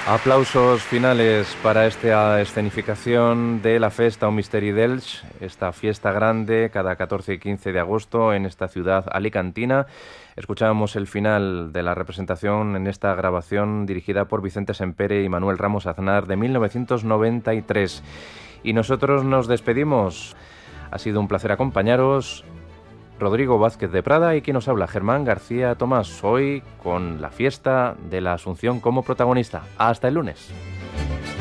Aplausos finales para esta escenificación de la Festa o Misteri d'Elx, esta fiesta grande cada 14 y 15 de agosto en esta ciudad alicantina. Escuchábamos el final de la representación en esta grabación dirigida por Vicente Sempere y Manuel Ramos Aznar de 1993. Y nosotros nos despedimos. Ha sido un placer acompañaros. Rodrigo Vázquez de Prada y quien nos habla, Germán García Tomás, hoy con la fiesta de la Asunción como protagonista. Hasta el lunes.